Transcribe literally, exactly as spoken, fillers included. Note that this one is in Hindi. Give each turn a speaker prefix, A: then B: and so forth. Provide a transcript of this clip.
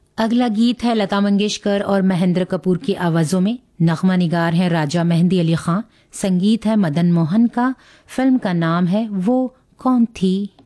A: अगला गीत है लता मंगेशकर और महेंद्र कपूर की आवाजों में। नगमा निगार है राजा मेहंदी अली खां, संगीत है मदन मोहन का। फिल्म का नाम है वो कौन थी।